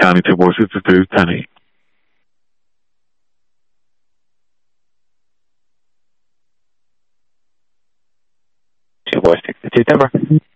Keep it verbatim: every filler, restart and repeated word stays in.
County two four six two, ten eight. two four six two, Denver.